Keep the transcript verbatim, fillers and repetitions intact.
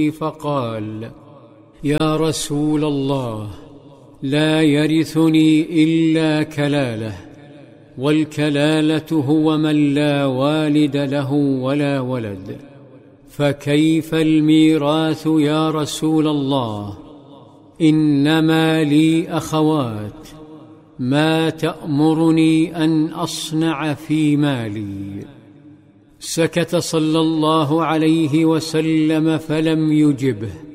فقال: يا رسول الله، لا يرثني إلا كلالة، والكلالة هو من لا والد له ولا ولد، فكيف الميراث يا رسول الله؟ إنما لي أخوات، ما تأمرني أن أصنع في مالي؟ سكت صلى الله عليه وسلم فلم يجبه،